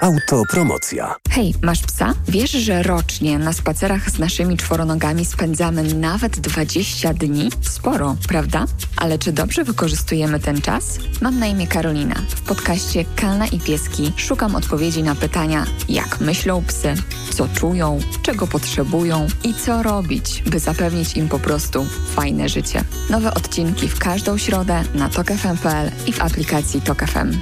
Autopromocja. Hej, masz psa? Wiesz, że rocznie na spacerach z naszymi czworonogami spędzamy nawet 20 dni? Sporo, prawda? Ale czy dobrze wykorzystujemy ten czas? Mam na imię Karolina. W podcaście Kalna i Pieski szukam odpowiedzi na pytania, jak myślą psy, co czują, czego potrzebują i co robić, by zapewnić im po prostu fajne życie. Nowe odcinki w każdą środę na tokfm.pl i w aplikacji Tok FM.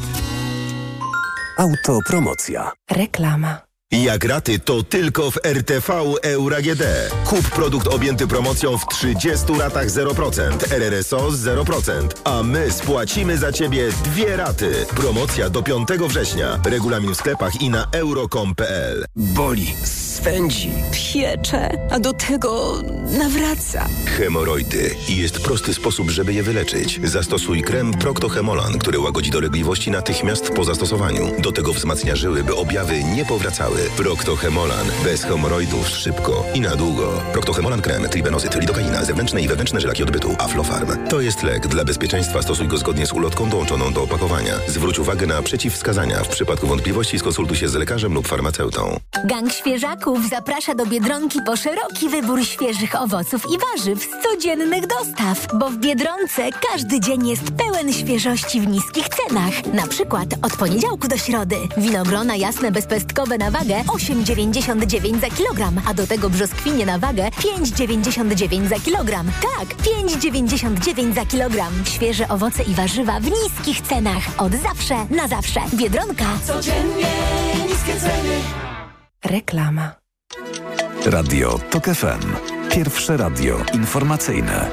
Autopromocja. Reklama. Jak raty, to tylko w RTV Euro AGD. Kup produkt objęty promocją w 30 ratach 0%, RRSO 0%, a my spłacimy za Ciebie 2 raty. Promocja do 5 września. Regulamin w sklepach i na euro.com.pl. Boli, swędzi, piecze, a do tego nawraca. Hemoroidy. I jest prosty sposób, żeby je wyleczyć. Zastosuj krem Procto-Hemolan, który łagodzi dolegliwości natychmiast po zastosowaniu. Do tego wzmacnia żyły, by objawy nie powracały. Procto-Hemolan. Bez hemoroidów szybko i na długo. Procto-Hemolan krem, tribenozyt, lidokaina, zewnętrzne i wewnętrzne żylaki odbytu, Aflofarm. To jest lek. Dla bezpieczeństwa stosuj go zgodnie z ulotką dołączoną do opakowania. Zwróć uwagę na przeciwwskazania. W przypadku wątpliwości skonsultuj się z lekarzem lub farmaceutą. Gang Świeżaków zaprasza do Biedronki po szeroki wybór świeżych owoców i warzyw z codziennych dostaw, bo w Biedronce każdy dzień jest pełen świeżości w niskich cenach. Na przykład od poniedziałku do środy winogrona jasne bezpestkowe na wagę 8,99 za kilogram, a do tego brzoskwinie na wagę 5,99 za kilogram. Tak, 5,99 za kilogram. Świeże owoce i warzywa w niskich cenach. Od zawsze, na zawsze. Biedronka. Codziennie niskie ceny. Reklama. Radio Tok FM. Pierwsze radio informacyjne.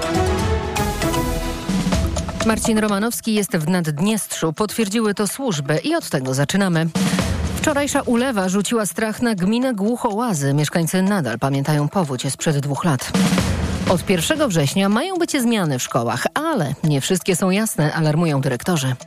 Marcin Romanowski jest w Naddniestrzu. Potwierdziły to służby i od tego zaczynamy. Wczorajsza ulewa rzuciła strach na gminę Głuchołazy. Mieszkańcy nadal pamiętają powódź sprzed 2 lat. Od 1 września mają być zmiany w szkołach, ale nie wszystkie są jasne, alarmują dyrektorzy.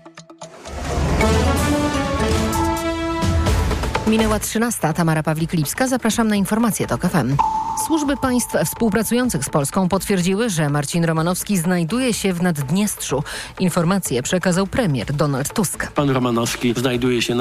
Minęła 13. Tamara Pawlik-Lipska. Zapraszam na informacje Tok FM. Służby państw współpracujących z Polską potwierdziły, że Marcin Romanowski znajduje się w Naddniestrzu. Informację przekazał premier Donald Tusk. Pan Romanowski znajduje się na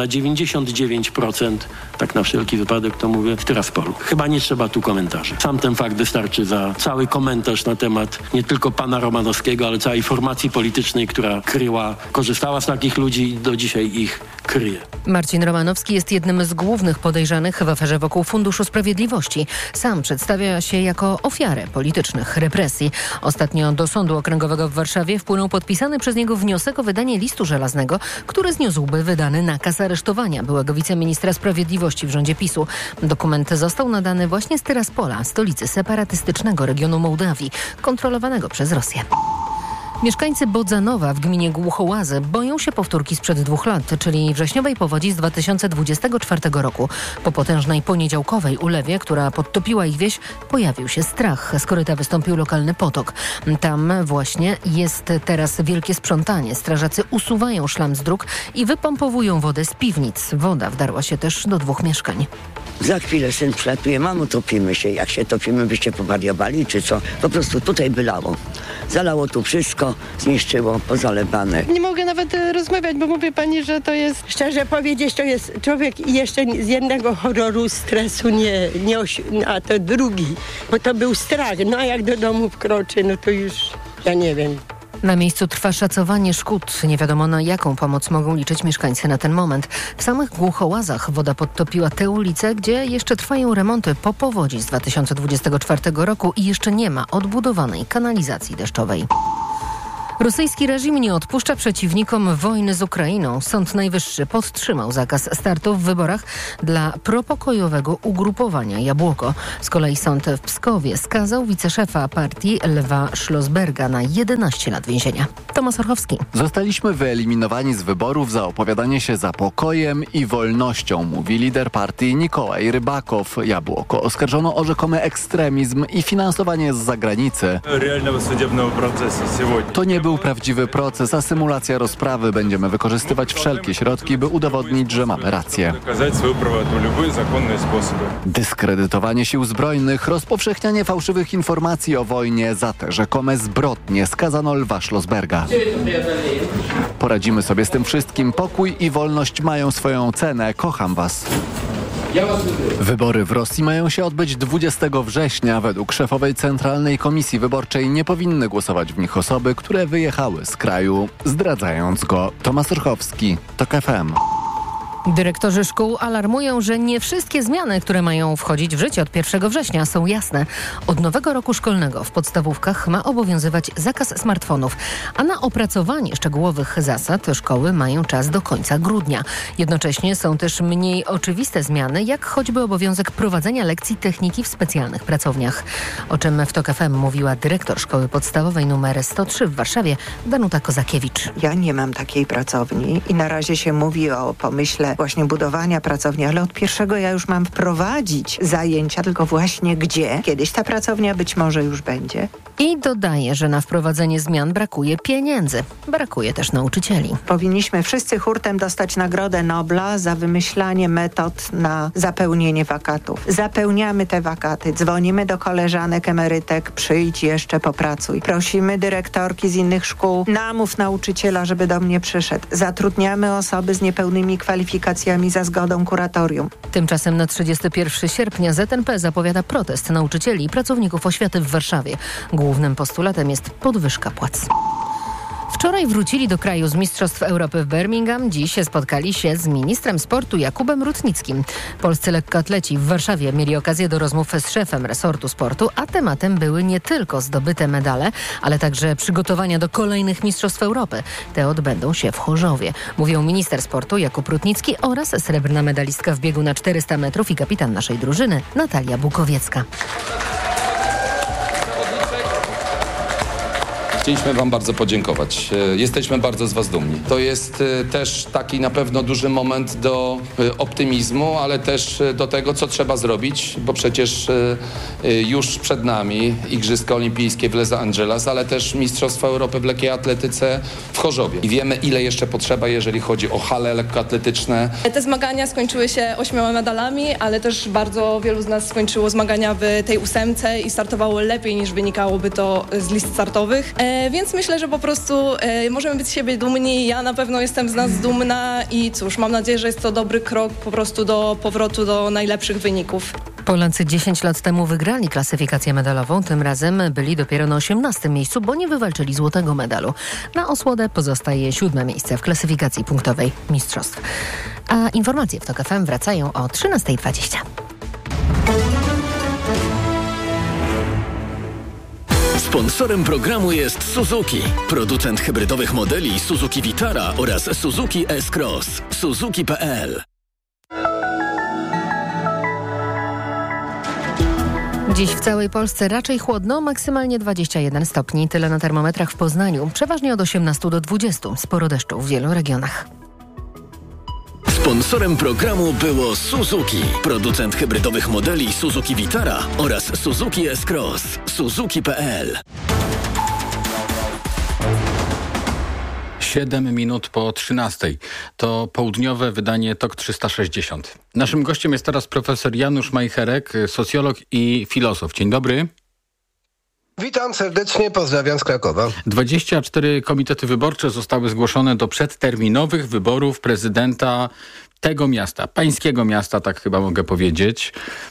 99%, tak na wszelki wypadek to mówię, w Tyraspolu. Chyba nie trzeba tu komentarzy. Sam ten fakt wystarczy za cały komentarz na temat nie tylko pana Romanowskiego, ale całej formacji politycznej, która korzystała z takich ludzi i do dzisiaj ich kryje. Marcin Romanowski jest jednym z głównych podejrzanych w aferze wokół Funduszu Sprawiedliwości. Sam przedstawia się jako ofiarę politycznych represji. Ostatnio do Sądu Okręgowego w Warszawie wpłynął podpisany przez niego wniosek o wydanie listu żelaznego, który zniósłby wydany nakaz aresztowania byłego wiceministra sprawiedliwości w rządzie PiS-u. Dokument został nadany właśnie z Tyraspola, stolicy separatystycznego regionu Mołdawii, kontrolowanego przez Rosję. Mieszkańcy Bodzanowa w gminie Głuchołazy boją się powtórki sprzed 2 lat, czyli wrześniowej powodzi z 2024 roku. Po potężnej poniedziałkowej ulewie, która podtopiła ich wieś, pojawił się strach. Z koryta wystąpił lokalny potok. Tam właśnie jest teraz wielkie sprzątanie. Strażacy usuwają szlam z dróg i wypompowują wodę z piwnic. Woda wdarła się też do 2 mieszkań. Za chwilę syn przylatuje, mamo, topimy się. Jak się topimy, byście powariowali, czy co? Po prostu tutaj by lało. Zalało tu wszystko, zniszczyło, pozalewane. Nie mogę nawet rozmawiać, bo mówię pani, że to jest, szczerze powiedzieć, to jest człowiek jeszcze z jednego horroru, stresu, a to drugi. Bo to był strach, no a jak do domu wkroczy, no to już, ja nie wiem. Na miejscu trwa szacowanie szkód. Nie wiadomo, na jaką pomoc mogą liczyć mieszkańcy na ten moment. W samych Głuchołazach woda podtopiła te ulice, gdzie jeszcze trwają remonty po powodzi z 2024 roku i jeszcze nie ma odbudowanej kanalizacji deszczowej. Rosyjski reżim nie odpuszcza przeciwnikom wojny z Ukrainą. Sąd Najwyższy podtrzymał zakaz startu w wyborach dla propokojowego ugrupowania Jabłoko. Z kolei sąd w Pskowie skazał wiceszefa partii Lwa Szlosberga na 11 lat więzienia. Tomasz Orchowski. Zostaliśmy wyeliminowani z wyborów za opowiadanie się za pokojem i wolnością, mówi lider partii Nikołaj Rybakow. Jabłoko oskarżono o rzekomy ekstremizm i finansowanie z zagranicy. To nie był prawdziwy proces, a symulacja rozprawy. Będziemy wykorzystywać wszelkie środki, by udowodnić, że mamy rację. Dyskredytowanie sił zbrojnych, rozpowszechnianie fałszywych informacji o wojnie, za te rzekome zbrodnie skazano Lwa Schlossberga. Poradzimy sobie z tym wszystkim. Pokój i wolność mają swoją cenę. Kocham was. Wybory w Rosji mają się odbyć 20 września. Według szefowej Centralnej Komisji Wyborczej nie powinny głosować w nich osoby, które wyjechały z kraju, zdradzając go. Tomasz Orchowski, TOK FM. Dyrektorzy szkół alarmują, że nie wszystkie zmiany, które mają wchodzić w życie od 1 września są jasne. Od nowego roku szkolnego w podstawówkach ma obowiązywać zakaz smartfonów, a na opracowanie szczegółowych zasad szkoły mają czas do końca grudnia. Jednocześnie są też mniej oczywiste zmiany, jak choćby obowiązek prowadzenia lekcji techniki w specjalnych pracowniach. O czym w TOK FM mówiła dyrektor szkoły podstawowej nr 103 w Warszawie, Danuta Kozakiewicz. Ja nie mam takiej pracowni i na razie się mówi o pomyśle właśnie budowania pracowni, ale od 1 ja już mam wprowadzić zajęcia, tylko właśnie gdzie. Kiedyś ta pracownia być może już będzie. I dodaje, że na wprowadzenie zmian brakuje pieniędzy. Brakuje też nauczycieli. Powinniśmy wszyscy hurtem dostać Nagrodę Nobla za wymyślanie metod na zapełnienie wakatów. Zapełniamy te wakaty, dzwonimy do koleżanek, emerytek, przyjdź jeszcze, popracuj. Prosimy dyrektorki z innych szkół, namów nauczyciela, żeby do mnie przyszedł. Zatrudniamy osoby z niepełnymi kwalifikacjami za zgodą kuratorium. Tymczasem na 31 sierpnia ZNP zapowiada protest nauczycieli i pracowników oświaty w Warszawie. Głównym postulatem jest podwyżka płac. Wczoraj wrócili do kraju z Mistrzostw Europy w Birmingham. Dziś spotkali się z ministrem sportu Jakubem Rutnickim. Polscy lekkoatleci w Warszawie mieli okazję do rozmów z szefem resortu sportu, a tematem były nie tylko zdobyte medale, ale także przygotowania do kolejnych Mistrzostw Europy. Te odbędą się w Chorzowie. Mówią minister sportu Jakub Rutnicki oraz srebrna medalistka w biegu na 400 metrów i kapitan naszej drużyny Natalia Bukowiecka. Chcieliśmy wam bardzo podziękować. Jesteśmy bardzo z was dumni. To jest też taki na pewno duży moment do optymizmu, ale też do tego, co trzeba zrobić, bo przecież już przed nami Igrzyska Olimpijskie w Los Angeles, ale też Mistrzostwa Europy w lekkiej atletyce w Chorzowie. I wiemy, ile jeszcze potrzeba, jeżeli chodzi o hale lekkoatletyczne. Te zmagania skończyły się 8 medalami, ale też bardzo wielu z nas skończyło zmagania w tej 8 i startowało lepiej, niż wynikałoby to z list startowych. Więc myślę, że po prostu możemy być z siebie dumni. Ja na pewno jestem z nas dumna i cóż, mam nadzieję, że jest to dobry krok po prostu do powrotu do najlepszych wyników. Polacy 10 lat temu wygrali klasyfikację medalową. Tym razem byli dopiero na 18 miejscu, bo nie wywalczyli złotego medalu. Na osłodę pozostaje 7 miejsce w klasyfikacji punktowej mistrzostw. A informacje w TOK FM wracają o 13:20. Sponsorem programu jest Suzuki, producent hybrydowych modeli Suzuki Vitara oraz Suzuki S-Cross. Suzuki.pl. Dziś w całej Polsce raczej chłodno, maksymalnie 21 stopni. Tyle na termometrach w Poznaniu. Przeważnie od 18 do 20. Sporo deszczu w wielu regionach. Sponsorem programu było Suzuki, producent hybrydowych modeli Suzuki Vitara oraz Suzuki S-Cross. Suzuki.pl. 7 minut po 13. To południowe wydanie TOK 360. Naszym gościem jest teraz profesor Janusz Majcherek, socjolog i filozof. Dzień dobry. Witam serdecznie, pozdrawiam z Krakowa. 24 komitety wyborcze zostały zgłoszone do przedterminowych wyborów prezydenta tego miasta, pańskiego miasta, tak chyba mogę powiedzieć.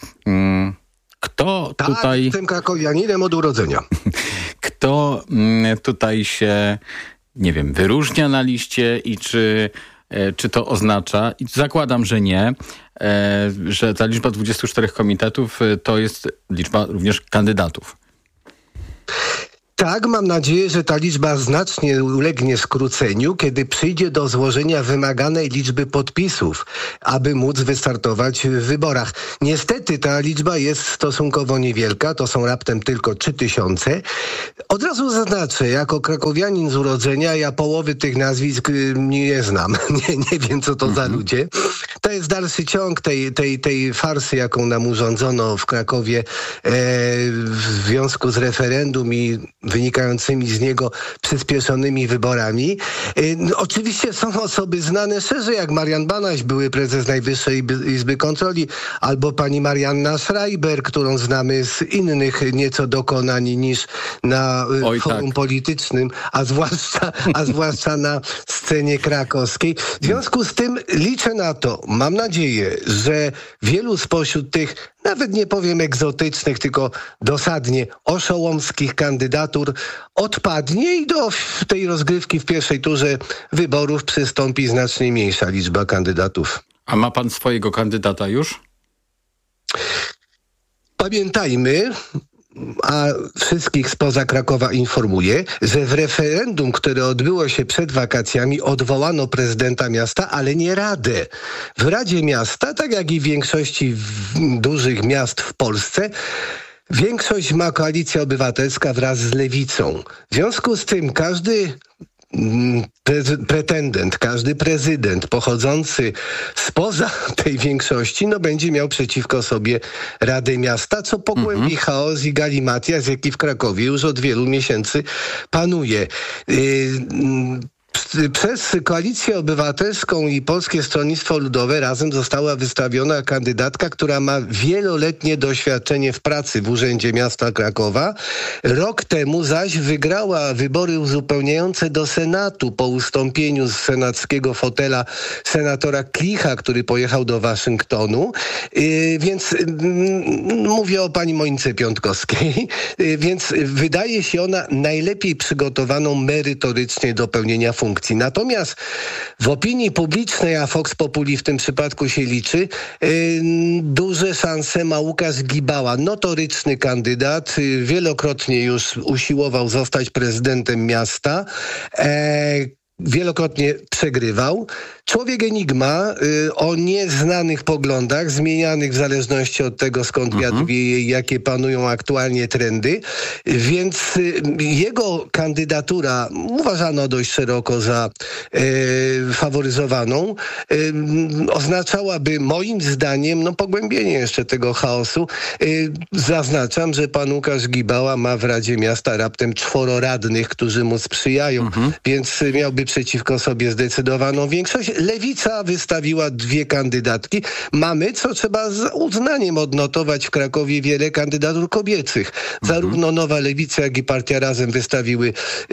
Kto tutaj... jestem krakowianinem od urodzenia. Kto tutaj się, nie wiem, wyróżnia na liście i czy to oznacza, i zakładam, że nie, że ta liczba 24 komitetów to jest liczba również kandydatów. Tak, mam nadzieję, że ta liczba znacznie ulegnie skróceniu, kiedy przyjdzie do złożenia wymaganej liczby podpisów, aby móc wystartować w wyborach. Niestety ta liczba jest stosunkowo niewielka, to są raptem tylko 3000. Od razu zaznaczę, jako krakowianin z urodzenia, ja połowy tych nazwisk nie znam. Nie wiem, co to za ludzie. to jest dalszy ciąg tej farsy, jaką nam urządzono w Krakowie w związku z referendum i wynikającymi z niego przyspieszonymi wyborami. Oczywiście są osoby znane szerzej, jak Marian Banaś, były prezes Najwyższej Izby Kontroli, albo pani Marianna Schreiber, którą znamy z innych nieco dokonań niż na forum politycznym, a zwłaszcza na scenie krakowskiej. W związku z tym liczę na to, mam nadzieję, że wielu spośród tych, nawet nie powiem egzotycznych, tylko dosadnie oszołomskich kandydatur odpadnie i do tej rozgrywki w pierwszej turze wyborów przystąpi znacznie mniejsza liczba kandydatów. A ma pan swojego kandydata już? Pamiętajmy, a wszystkich spoza Krakowa informuję, że w referendum, które odbyło się przed wakacjami, odwołano prezydenta miasta, ale nie radę. W Radzie Miasta, tak jak i w większości dużych miast w Polsce, większość ma Koalicja Obywatelska wraz z Lewicą. W związku z tym każdy pretendent, każdy prezydent pochodzący spoza tej większości, będzie miał przeciwko sobie Radę Miasta, co pogłębi chaos i galimatias, jaki w Krakowie już od wielu miesięcy panuje. Przez Koalicję Obywatelską i Polskie Stronnictwo Ludowe razem została wystawiona kandydatka, która ma wieloletnie doświadczenie w pracy w Urzędzie Miasta Krakowa. Rok temu zaś wygrała wybory uzupełniające do Senatu po ustąpieniu z senackiego fotela senatora Klicha, który pojechał do Waszyngtonu. Więc mówię o pani Monice Piątkowskiej. Więc wydaje się ona najlepiej przygotowaną merytorycznie do pełnienia funkcji. Natomiast w opinii publicznej, a Vox Populi w tym przypadku się liczy, duże szanse ma Łukasz Gibała, notoryczny kandydat, wielokrotnie już usiłował zostać prezydentem miasta, wielokrotnie przegrywał. Człowiek enigma o nieznanych poglądach, zmienianych w zależności od tego, skąd wiatr wieje i jakie panują aktualnie trendy. Więc jego kandydatura uważano dość szeroko za faworyzowaną. Oznaczałaby moim zdaniem pogłębienie jeszcze tego chaosu. Zaznaczam, że pan Łukasz Gibała ma w Radzie Miasta raptem 4 radnych, którzy mu sprzyjają, więc miałby przeciwko sobie zdecydowaną większość. Lewica wystawiła 2 kandydatki. Mamy, co trzeba z uznaniem odnotować, w Krakowie wiele kandydatur kobiecych. Zarówno Nowa Lewica, jak i Partia Razem wystawiły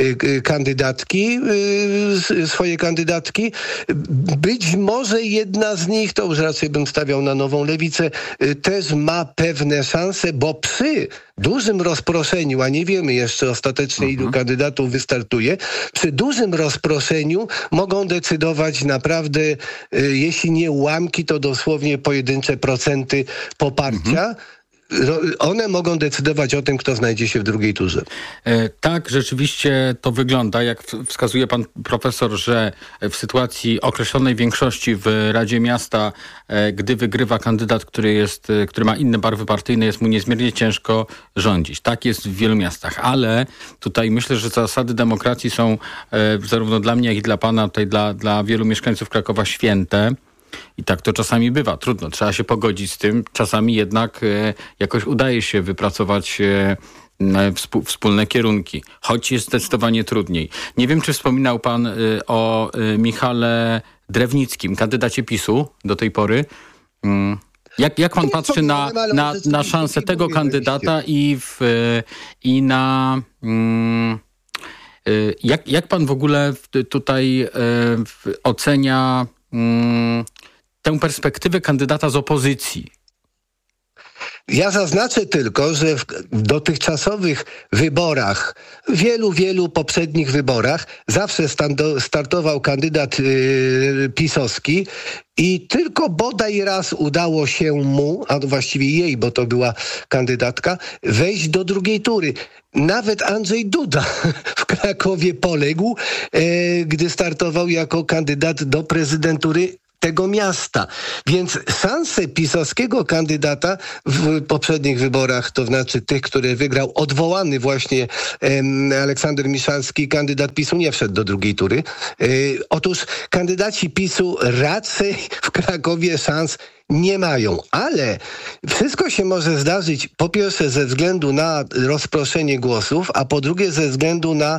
swoje kandydatki. Być może jedna z nich, to już raczej bym stawiał na Nową Lewicę, też ma pewne szanse, bo przy dużym rozproszeniu, a nie wiemy jeszcze ostatecznie ilu kandydatów wystartuje, przy dużym rozproszeniu mogą decydować naprawdę, jeśli nie ułamki, to dosłownie pojedyncze procenty poparcia. One mogą decydować o tym, kto znajdzie się w drugiej turze. Tak, rzeczywiście to wygląda, jak wskazuje pan profesor, że w sytuacji określonej większości w Radzie Miasta, gdy wygrywa kandydat, który ma inne barwy partyjne, jest mu niezmiernie ciężko rządzić. Tak jest w wielu miastach, ale tutaj myślę, że zasady demokracji są zarówno dla mnie, jak i dla pana, tutaj dla wielu mieszkańców Krakowa święte. I tak to czasami bywa. Trudno, trzeba się pogodzić z tym. Czasami jednak jakoś udaje się wypracować wspólne kierunki, choć jest zdecydowanie trudniej. Nie wiem, czy wspominał pan o Michale Drewnickim, kandydacie PiS-u do tej pory. Jak pan patrzy na szansę tego kandydata jak pan w ogóle tutaj ocenia tę perspektywę kandydata z opozycji? Ja zaznaczę tylko, że w dotychczasowych wyborach, wielu poprzednich wyborach, zawsze startował kandydat pisowski i tylko bodaj raz udało się mu, a właściwie jej, bo to była kandydatka, wejść do drugiej tury. Nawet Andrzej Duda w Krakowie poległ, gdy startował jako kandydat do prezydentury tego miasta. Więc szanse pisowskiego kandydata w poprzednich wyborach, to znaczy tych, które wygrał odwołany właśnie Aleksander Miszalski, kandydat PiS-u, nie wszedł do drugiej tury. Otóż kandydaci PiS-u raczej w Krakowie szans nie mają. Ale wszystko się może zdarzyć po pierwsze ze względu na rozproszenie głosów, a po drugie ze względu na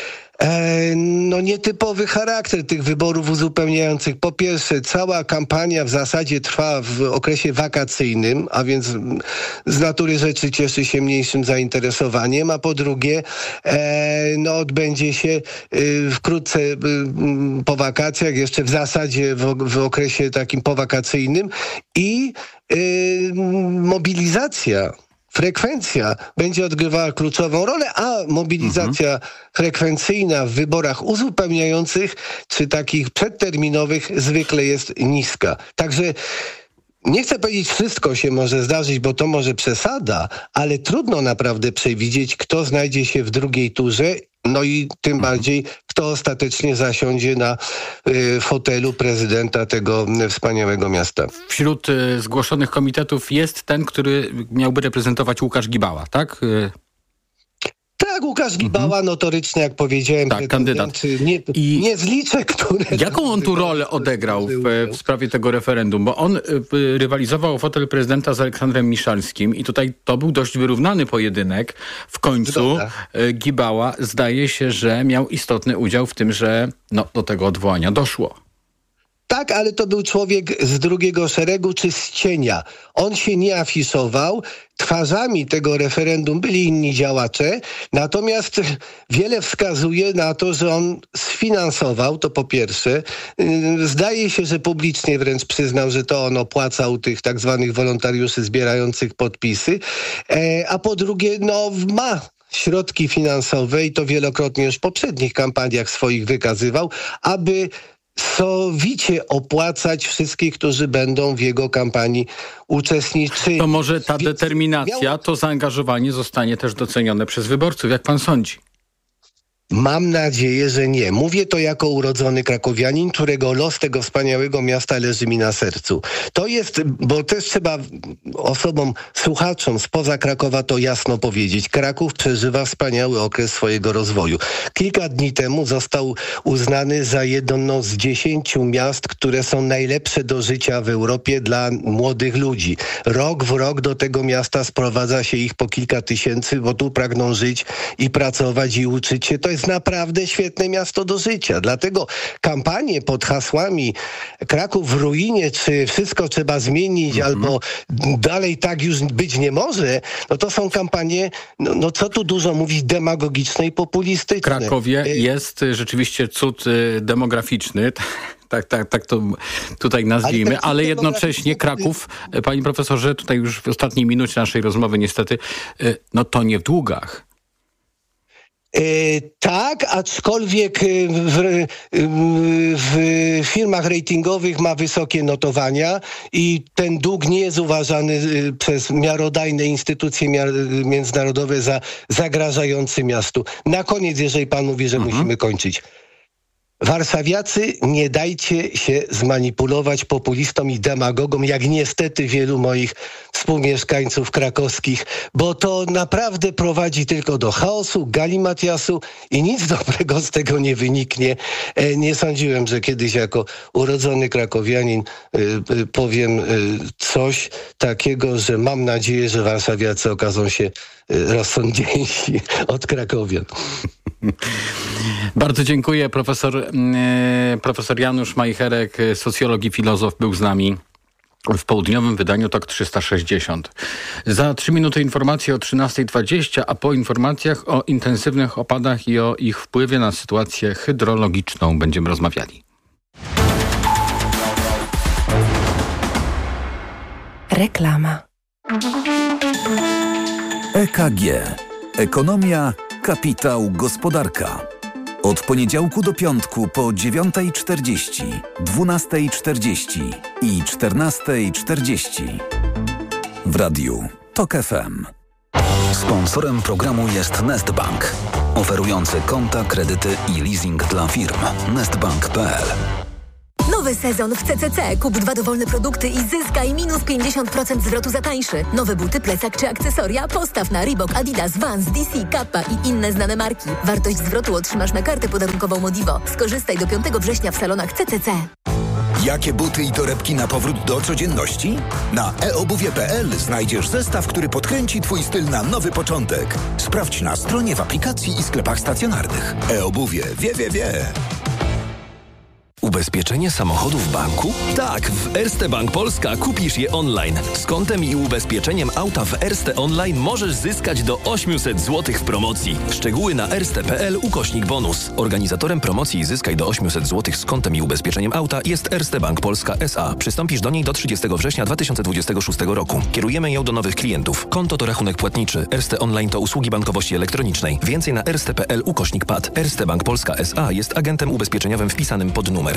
nietypowy charakter tych wyborów uzupełniających. Po pierwsze, cała kampania w zasadzie trwa w okresie wakacyjnym, a więc z natury rzeczy cieszy się mniejszym zainteresowaniem, a po drugie, odbędzie się wkrótce po wakacjach, jeszcze w zasadzie w okresie takim powakacyjnym i mobilizacja, frekwencja będzie odgrywała kluczową rolę, a mobilizacja frekwencyjna w wyborach uzupełniających czy takich przedterminowych zwykle jest niska. Także nie chcę powiedzieć, wszystko się może zdarzyć, bo to może przesada, ale trudno naprawdę przewidzieć, kto znajdzie się w drugiej turze, no i tym bardziej, kto ostatecznie zasiądzie na fotelu prezydenta tego wspaniałego miasta. Wśród zgłoszonych komitetów jest ten, który miałby reprezentować Łukasz Gibała, tak? Tak, Łukasz Gibała, notorycznie, jak powiedziałem, tak, kandydat. Nie zliczę, które... Jaką on tu rolę odegrał w sprawie tego referendum? Bo on rywalizował o fotel prezydenta z Aleksandrem Miszalskim i tutaj to był dość wyrównany pojedynek. W końcu Gibała zdaje się, że miał istotny udział w tym, że do tego odwołania doszło. Tak, ale to był człowiek z drugiego szeregu czy z cienia. On się nie afiszował. Twarzami tego referendum byli inni działacze, natomiast wiele wskazuje na to, że on sfinansował, to po pierwsze. Zdaje się, że publicznie wręcz przyznał, że to on opłacał tych tak zwanych wolontariuszy zbierających podpisy, a po drugie, ma środki finansowe i to wielokrotnie już w poprzednich kampaniach swoich wykazywał, aby sowicie opłacać wszystkich, którzy będą w jego kampanii uczestniczyli. To może ta determinacja, to zaangażowanie zostanie też docenione przez wyborców, jak pan sądzi? Mam nadzieję, że nie. Mówię to jako urodzony krakowianin, którego los tego wspaniałego miasta leży mi na sercu. To jest, bo też trzeba osobom, słuchaczom spoza Krakowa to jasno powiedzieć. Kraków przeżywa wspaniały okres swojego rozwoju. Kilka dni temu został uznany za jedno z 10 miast, które są najlepsze do życia w Europie dla młodych ludzi. Rok w rok do tego miasta sprowadza się ich po kilka tysięcy, bo tu pragną żyć i pracować i uczyć się. To jest naprawdę świetne miasto do życia. Dlatego kampanie pod hasłami Kraków w ruinie, czy wszystko trzeba zmienić, albo dalej tak już być nie może, to są kampanie, co tu dużo mówić, demagogiczne i populistyczne. Krakowie jest rzeczywiście cud demograficzny. Tak to tutaj nazwijmy, ale jednocześnie Kraków, panie profesorze, tutaj już w ostatniej minucie naszej rozmowy niestety, to nie w długach. Tak, aczkolwiek w firmach ratingowych ma wysokie notowania i ten dług nie jest uważany przez miarodajne instytucje międzynarodowe za zagrażający miastu. Na koniec, jeżeli pan mówi, że musimy kończyć. Warszawiacy, nie dajcie się zmanipulować populistom i demagogom, jak niestety wielu moich współmieszkańców krakowskich, bo to naprawdę prowadzi tylko do chaosu, galimatiasu i nic dobrego z tego nie wyniknie. Nie sądziłem, że kiedyś jako urodzony krakowianin powiem coś takiego, że mam nadzieję, że warszawiacy okażą się rozsądniejsi od krakowian. Bardzo dziękuję. Profesor Janusz Majcherek, socjolog i filozof, był z nami w południowym wydaniu TOK 360. Za 3 minuty informacje o 13:20, a po informacjach o intensywnych opadach i o ich wpływie na sytuację hydrologiczną będziemy rozmawiali. Reklama. EKG. Ekonomia, kapitał, gospodarka. Od poniedziałku do piątku po 9:40, 12:40 i 14:40. W radiu TOK FM. Sponsorem programu jest Nestbank, oferujący konta, kredyty i leasing dla firm. Nestbank.pl. Nowy sezon w CCC. Kup 2 dowolne produkty i zyskaj minus 50% zwrotu za tańszy. Nowe buty, plecak czy akcesoria postaw na Reebok, Adidas, Vans, DC, Kappa i inne znane marki. Wartość zwrotu otrzymasz na kartę podarunkową Modivo. Skorzystaj do 5 września w salonach CCC. Jakie buty i torebki na powrót do codzienności? Na eobuwie.pl znajdziesz zestaw, który podkręci Twój styl na nowy początek. Sprawdź na stronie, w aplikacji i sklepach stacjonarnych. eobuwie. Wie. Ubezpieczenie samochodu w banku? Tak, w Erste Bank Polska kupisz je online. Z kontem i ubezpieczeniem auta w Erste Online możesz zyskać do 800 zł w promocji. Szczegóły na erste.pl/bonus. Organizatorem promocji Zyskaj do 800 zł z kontem i ubezpieczeniem auta jest Erste Bank Polska S.A. Przystąpisz do niej do 30 września 2026 roku. Kierujemy ją do nowych klientów. Konto to rachunek płatniczy. Erste Online to usługi bankowości elektronicznej. Więcej na erste.pl/pad. Erste Bank Polska S.A. jest agentem ubezpieczeniowym wpisanym pod numer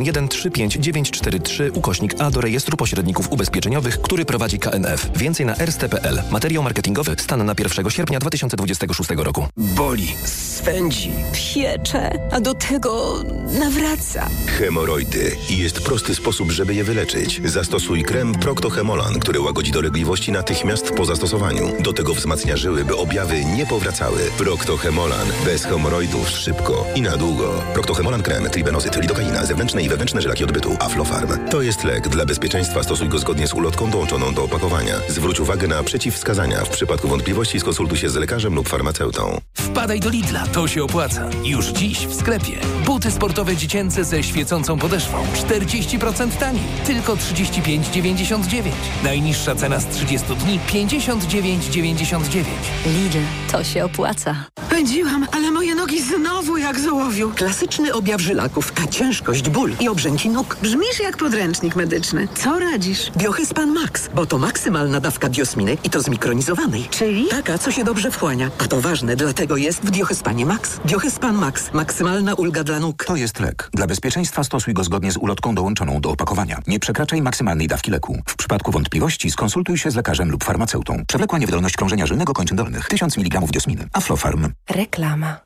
111-35943/A do rejestru pośredników ubezpieczeniowych, który prowadzi KNF. Więcej na erste.pl. Materiał marketingowy. Stan na 1 sierpnia 2026 roku. Boli, swędzi, piecze, a do tego nawraca. Hemoroidy. I jest prosty sposób, żeby je wyleczyć. Zastosuj krem Procto-Hemolan, który łagodzi dolegliwości natychmiast po zastosowaniu. Do tego wzmacnia żyły, by objawy nie powracały. Procto-Hemolan. Bez hemoroidów szybko i na długo. Procto-Hemolan krem, tribenozyt, lidokaina, zewnętrzne i wewnętrzne żelaki odbytu. Aflofarm. To jest lek. Dla bezpieczeństwa stosuj go zgodnie z ulotką dołączoną do opakowania. Zwróć uwagę na przeciwwskazania. W przypadku wątpliwości skonsultuj się z lekarzem lub farmaceutą. Wpadaj do Lidla, to się opłaca. Już dziś w sklepie. Buty sportowe dziecięce ze świecącą podeszwą. 40% taniej. Tylko 35,99. Najniższa cena z 30 dni 59,99. Lidl, to się opłaca. Pędziłam, ale moje nogi znowu jak z ołowiu. Klasyczny objaw żylaków, ta ciężkość, ból i obrzęki nóg. Brzmisz jak podręcznik medyczny. Co radzisz? Biohyspan Max, bo to maksymalna dawka diosminy i to zmikronizowanej. Czyli? Taka, co się dobrze wchłania. A to ważne, dlatego jest w Biohyspanie Max. Biohyspan Max. Maksymalna ulga dla nóg. To jest lek. Dla bezpieczeństwa stosuj go zgodnie z ulotką dołączoną do opakowania. Nie przekraczaj maksymalnej dawki leku. W przypadku wątpliwości skonsultuj się z lekarzem lub farmaceutą. Przewlekła niewydolność krążenia żylnego kończyn dolnych. 1000 mg diosminy. Aflofarm. Reklama.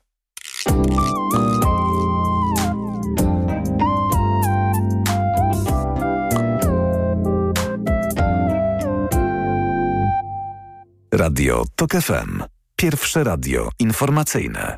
Radio TOK FM. Pierwsze radio informacyjne.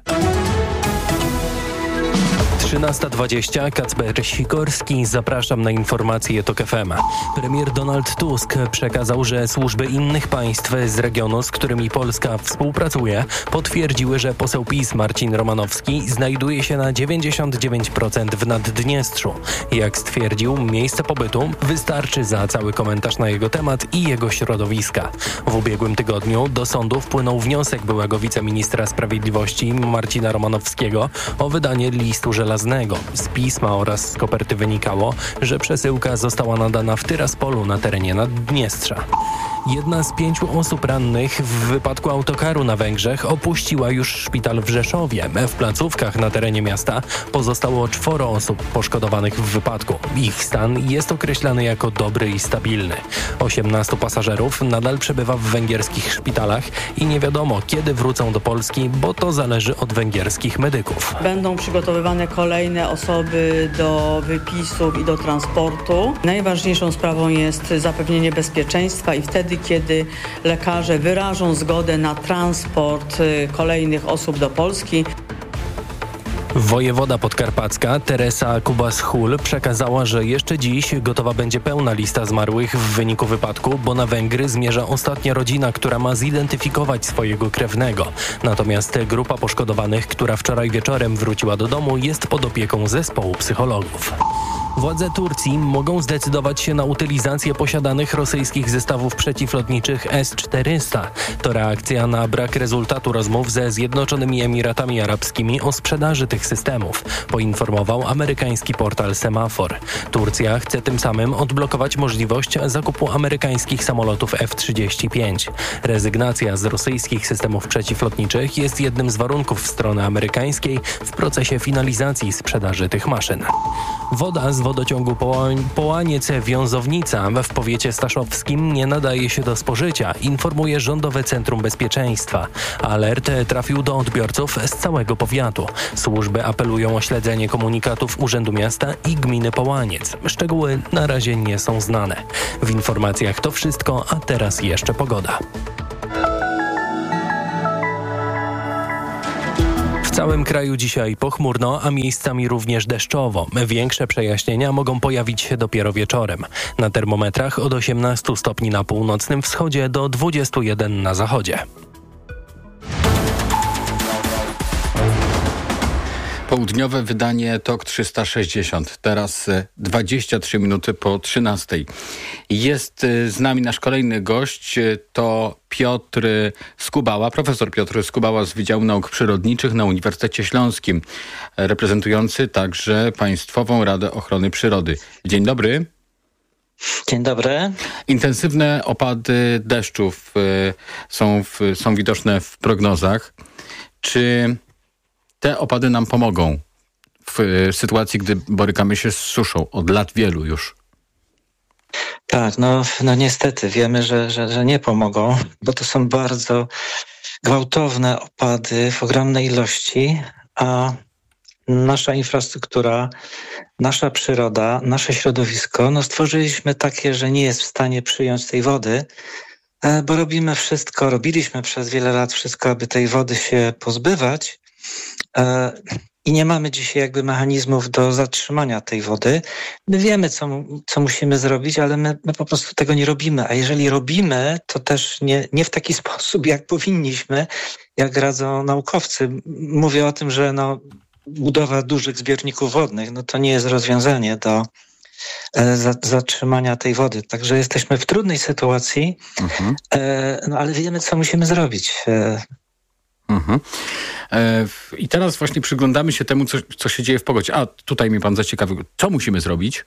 13:20. Kacper Sikorski. Zapraszam na informacje TOK FM. Premier Donald Tusk przekazał, że służby innych państw z regionu, z którymi Polska współpracuje, potwierdziły, że poseł PiS Marcin Romanowski znajduje się na 99% w Naddniestrzu. Jak stwierdził, miejsce pobytu wystarczy za cały komentarz na jego temat i jego środowiska. W ubiegłym tygodniu do sądu wpłynął wniosek byłego wiceministra sprawiedliwości Marcina Romanowskiego o wydanie listu żelaznego. Z pisma oraz z koperty wynikało, że przesyłka została nadana w Tyraspolu na terenie Naddniestrza. Jedna z 5 osób rannych w wypadku autokaru na Węgrzech opuściła już szpital w Rzeszowie. W placówkach na terenie miasta pozostało 4 osób poszkodowanych w wypadku. Ich stan jest określany jako dobry i stabilny. 18 pasażerów nadal przebywa w węgierskich szpitalach i nie wiadomo, kiedy wrócą do Polski, bo to zależy od węgierskich medyków. Będą przygotowywane kolejne osoby do wypisów i do transportu. Najważniejszą sprawą jest zapewnienie bezpieczeństwa i wtedy, kiedy lekarze wyrażą zgodę na transport kolejnych osób do Polski. Wojewoda podkarpacka Teresa Kubas-Hul przekazała, że jeszcze dziś gotowa będzie pełna lista zmarłych w wyniku wypadku, bo na Węgry zmierza ostatnia rodzina, która ma zidentyfikować swojego krewnego. Natomiast grupa poszkodowanych, która wczoraj wieczorem wróciła do domu, jest pod opieką zespołu psychologów. Władze Turcji mogą zdecydować się na utylizację posiadanych rosyjskich zestawów przeciwlotniczych S-400. To reakcja na brak rezultatu rozmów ze Zjednoczonymi Emiratami Arabskimi o sprzedaży tych systemów, poinformował amerykański portal Semafor. Turcja chce tym samym odblokować możliwość zakupu amerykańskich samolotów F-35. Rezygnacja z rosyjskich systemów przeciwlotniczych jest jednym z warunków strony amerykańskiej w procesie finalizacji sprzedaży tych maszyn. Woda z wodociągu Połaniec-Wiązownica w powiecie staszowskim nie nadaje się do spożycia, informuje Rządowe Centrum Bezpieczeństwa. Alert trafił do odbiorców z całego powiatu. Służby apelują o śledzenie komunikatów Urzędu Miasta i Gminy Połaniec. Szczegóły na razie nie są znane. W informacjach to wszystko, a teraz jeszcze pogoda. całym kraju dzisiaj pochmurno, a miejscami również deszczowo. Większe przejaśnienia mogą pojawić się dopiero wieczorem. Na termometrach od 18 stopni na północnym wschodzie do 21 na zachodzie. Południowe wydanie TOK 360. Teraz 23 minuty po 13. Jest z nami nasz kolejny gość. To Piotr Skubała, profesor Piotr Skubała z Wydziału Nauk Przyrodniczych na Uniwersytecie Śląskim, reprezentujący także Państwową Radę Ochrony Przyrody. Dzień dobry. Dzień dobry. Intensywne opady deszczów są widoczne w prognozach. Czy te opady nam pomogą w sytuacji, gdy borykamy się z suszą od lat wielu już? Tak, no niestety wiemy, że nie pomogą, bo to są bardzo gwałtowne opady w ogromnej ilości, a nasza infrastruktura, nasza przyroda, nasze środowisko, stworzyliśmy takie, że nie jest w stanie przyjąć tej wody, bo robiliśmy przez wiele lat wszystko, aby tej wody się pozbywać, i nie mamy dzisiaj jakby mechanizmów do zatrzymania tej wody. My wiemy, co musimy zrobić, ale my po prostu tego nie robimy. A jeżeli robimy, to też nie w taki sposób, jak powinniśmy, jak radzą naukowcy. Mówię o tym, że budowa dużych zbiorników wodnych, to nie jest rozwiązanie do zatrzymania tej wody. Także jesteśmy w trudnej sytuacji, ale wiemy, co musimy zrobić. I teraz właśnie przyglądamy się temu, co się dzieje w pogodzie. A tutaj mnie pan zaciekawił. Co musimy zrobić?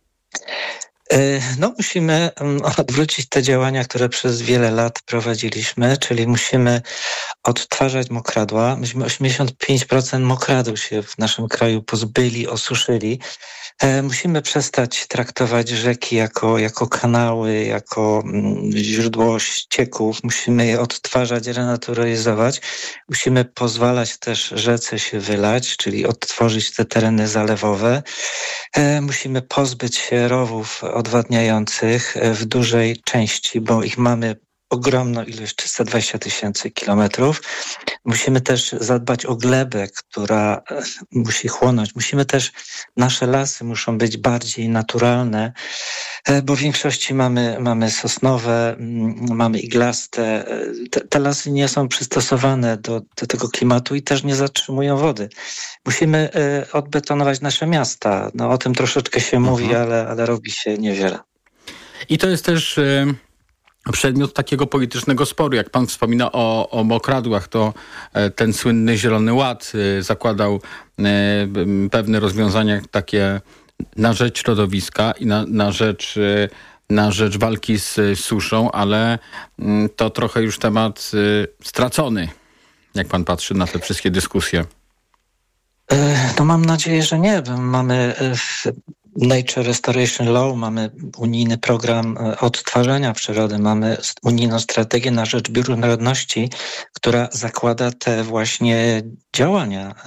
Musimy odwrócić te działania, które przez wiele lat prowadziliśmy, czyli musimy odtwarzać mokradła. Myśmy 85% mokradł się w naszym kraju pozbyli, osuszyli. Musimy przestać traktować rzeki jako kanały, jako źródło ścieków. Musimy je odtwarzać, renaturalizować. Musimy pozwalać też rzece się wylać, czyli odtworzyć te tereny zalewowe. Musimy pozbyć się rowów odwadniających w dużej części, bo ich mamy ogromną ilość, 320 000 kilometrów. Musimy też zadbać o glebę, która musi chłonąć. Musimy też, nasze lasy muszą być bardziej naturalne, bo w większości mamy sosnowe, mamy iglaste. Te lasy nie są przystosowane do tego klimatu i też nie zatrzymują wody. Musimy odbetonować nasze miasta. O tym troszeczkę się mówi, ale robi się niewiele. I to jest też przedmiot takiego politycznego sporu. Jak pan wspomina o mokradłach, to ten słynny Zielony Ład zakładał pewne rozwiązania takie na rzecz środowiska i na rzecz walki z suszą, ale to trochę już temat stracony, jak pan patrzy na te wszystkie dyskusje. Mam nadzieję, że nie. Mamy Nature Restoration Law, mamy unijny program odtwarzania przyrody, mamy unijną strategię na rzecz bioróżnorodności, która zakłada te właśnie działania.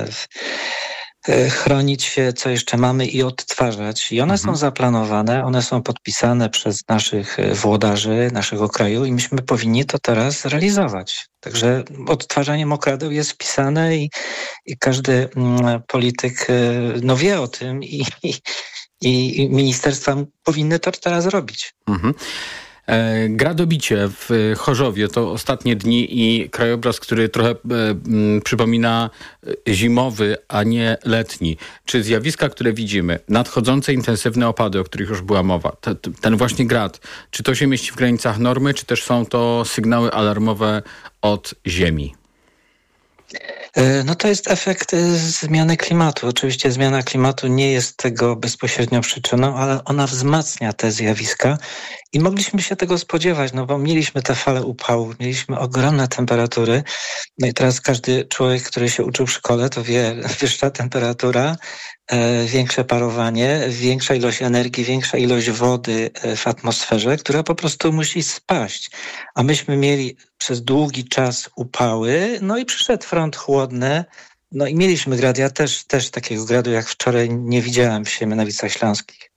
Chronić się, co jeszcze mamy i odtwarzać. I one są zaplanowane, one są podpisane przez naszych włodarzy naszego kraju i myśmy powinni to teraz realizować. Także odtwarzanie mokradeł jest wpisane i każdy polityk wie o tym i ministerstwa powinny to teraz robić. Gradobicie w Chorzowie to ostatnie dni i krajobraz, który trochę przypomina zimowy, a nie letni. Czy zjawiska, które widzimy, nadchodzące intensywne opady, o których już była mowa, ten właśnie grad, czy to się mieści w granicach normy, czy też są to sygnały alarmowe od ziemi? To jest efekt zmiany klimatu. Oczywiście zmiana klimatu nie jest tego bezpośrednią przyczyną, ale ona wzmacnia te zjawiska i mogliśmy się tego spodziewać, bo mieliśmy te fale upałów, mieliśmy ogromne temperatury. I teraz każdy człowiek, który się uczył w szkole, to wie, wyższa temperatura, większe parowanie, większa ilość energii, większa ilość wody w atmosferze, która po prostu musi spaść. A myśmy mieli przez długi czas upały, i przyszedł front chłodny, i mieliśmy grad. Ja też takiego gradu jak wczoraj nie widziałem w Siemianowicach Śląskich.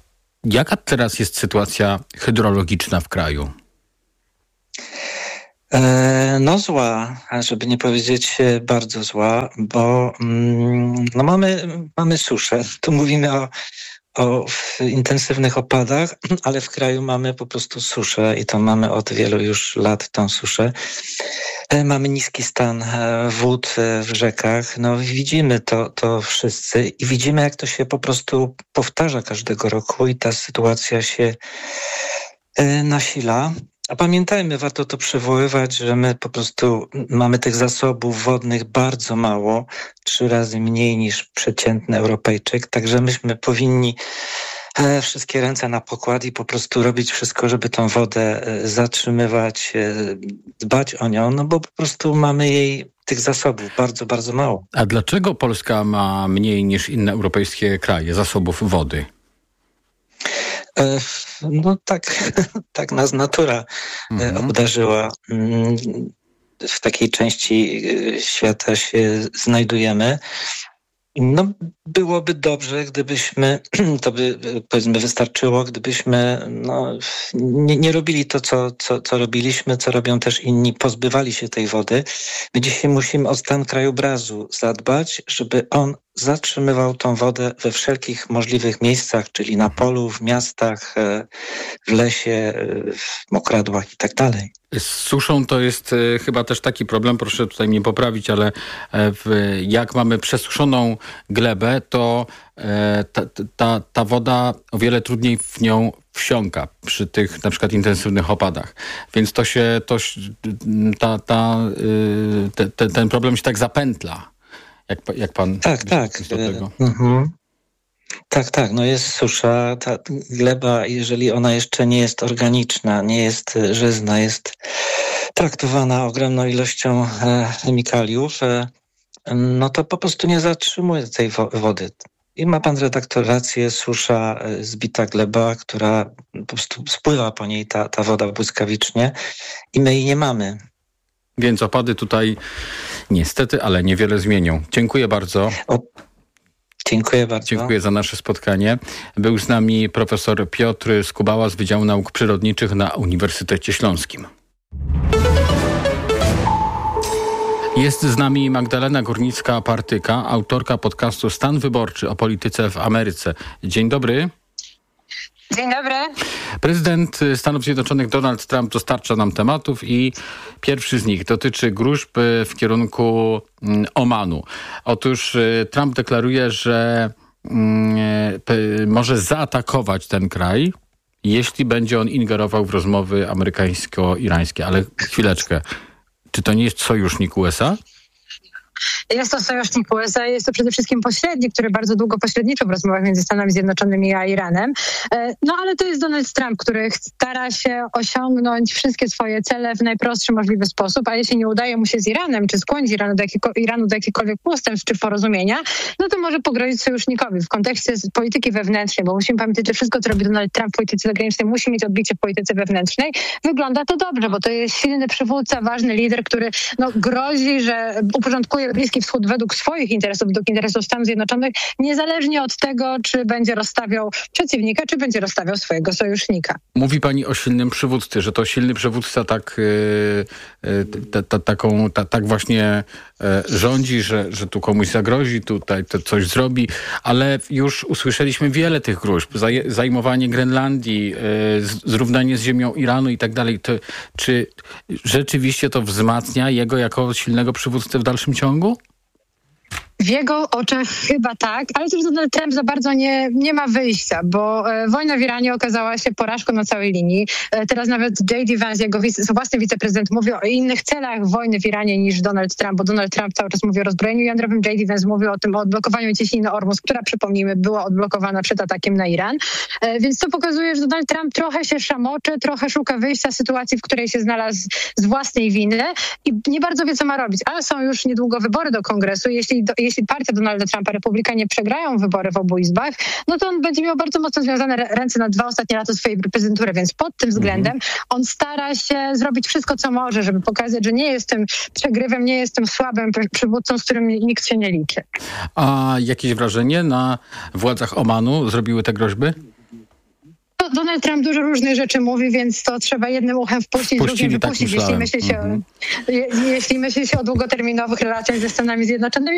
Jaka teraz jest sytuacja hydrologiczna w kraju? No zła, żeby nie powiedzieć bardzo zła, bo no mamy suszę. Tu mówimy o intensywnych opadach, ale w kraju mamy po prostu suszę i to mamy od wielu już lat tą suszę. Mamy niski stan wód w rzekach. No widzimy to wszyscy i widzimy, jak to się po prostu powtarza każdego roku i ta sytuacja się nasila. A pamiętajmy, warto to przywoływać, że my po prostu mamy tych zasobów wodnych bardzo mało, 3 razy mniej niż przeciętny Europejczyk, także myśmy powinni wszystkie ręce na pokład i po prostu robić wszystko, żeby tą wodę zatrzymywać, dbać o nią, no bo po prostu mamy jej tych zasobów bardzo, bardzo mało. A dlaczego Polska ma mniej niż inne europejskie kraje zasobów wody? No tak nas natura obdarzyła. W takiej części świata się znajdujemy. No, byłoby dobrze, gdybyśmy, to by powiedzmy wystarczyło, gdybyśmy nie robili to, co robiliśmy, co robią też inni, pozbywali się tej wody. My dzisiaj musimy o stan krajobrazu zadbać, żeby on zatrzymywał tą wodę we wszelkich możliwych miejscach, czyli na polu, w miastach, w lesie, w mokradłach i tak dalej. Z suszą to jest chyba też taki problem, proszę tutaj mnie poprawić, ale jak mamy przesuszoną glebę, to ta woda o wiele trudniej w nią wsiąka przy tych na przykład intensywnych opadach. Więc ten problem się tak zapętla. Jak pan... Tak. Do tego? Tak, no jest susza. Ta gleba, jeżeli ona jeszcze nie jest organiczna, nie jest żyzna, jest traktowana ogromną ilością chemikaliów, no to po prostu nie zatrzymuje tej wody. I ma pan redaktor rację, susza, zbita gleba, która po prostu spływa po niej ta woda błyskawicznie i my jej nie mamy. Więc opady tutaj niestety, ale niewiele zmienią. Dziękuję bardzo. Dziękuję bardzo. Dziękuję za nasze spotkanie. Był z nami profesor Piotr Skubała z Wydziału Nauk Przyrodniczych na Uniwersytecie Śląskim. Jest z nami Magdalena Górnicka-Partyka, autorka podcastu Stan Wyborczy o polityce w Ameryce. Dzień dobry. Dzień dobry. Prezydent Stanów Zjednoczonych Donald Trump dostarcza nam tematów i pierwszy z nich dotyczy gruźb w kierunku Omanu. Otóż Trump deklaruje, że może zaatakować ten kraj, jeśli będzie on ingerował w rozmowy amerykańsko-irańskie. Ale chwileczkę, czy to nie jest sojusznik USA? Jest to sojusznik USA, jest to przede wszystkim pośrednik, który bardzo długo pośredniczył w rozmowach między Stanami Zjednoczonymi a Iranem. No ale to jest Donald Trump, który stara się osiągnąć wszystkie swoje cele w najprostszy możliwy sposób, a jeśli nie udaje mu się z Iranem, czy skłonić Iranu do jakichkolwiek ustępstw czy porozumienia, no to może pogrozić sojusznikowi w kontekście polityki wewnętrznej, bo musimy pamiętać, że wszystko, co robi Donald Trump w polityce zagranicznej, musi mieć odbicie w polityce wewnętrznej. Wygląda to dobrze, bo to jest silny przywódca, ważny lider, który grozi, że uporządkuje Bliski Wschód według swoich interesów, według interesów Stanów Zjednoczonych, niezależnie od tego, czy będzie rozstawiał przeciwnika, czy będzie rozstawiał swojego sojusznika. Mówi pani o silnym przywódcy, że to silny przywódca tak właśnie rządzi, że tu komuś zagrozi, tutaj to coś zrobi, ale już usłyszeliśmy wiele tych gruźb. Zajmowanie Grenlandii, zrównanie z ziemią Iranu i tak dalej. Czy rzeczywiście to wzmacnia jego jako silnego przywódcę w dalszym ciągu? W jego oczach chyba tak, ale też Donald Trump za bardzo nie ma wyjścia, bo wojna w Iranie okazała się porażką na całej linii. Teraz nawet J.D. Vance, jego własny wiceprezydent, mówi o innych celach wojny w Iranie niż Donald Trump, bo Donald Trump cały czas mówi o rozbrojeniu jądrowym, J.D. Vance mówi o tym, o odblokowaniu cieśniny Ormus, która, przypomnijmy, była odblokowana przed atakiem na Iran. Więc to pokazuje, że Donald Trump trochę się szamocze, trochę szuka wyjścia z sytuacji, w której się znalazł z własnej winy i nie bardzo wie, co ma robić. Ale są już niedługo wybory do Kongresu. Jeśli partia Donalda Trumpa, Republikanie, przegrają wybory w obu izbach, no to on będzie miał bardzo mocno związane ręce na 2 ostatnie lata swojej prezydentury, więc pod tym względem on stara się zrobić wszystko, co może, żeby pokazać, że nie jest tym przegrywem, nie jest tym słabym przywódcą, z którym nikt się nie liczy. A jakieś wrażenie na władzach Omanu zrobiły te groźby? Donald Trump dużo różnych rzeczy mówi, więc to trzeba jednym uchem wpuścić, drugim wypuścić, jeśli myśli się o długoterminowych relacjach ze Stanami Zjednoczonymi.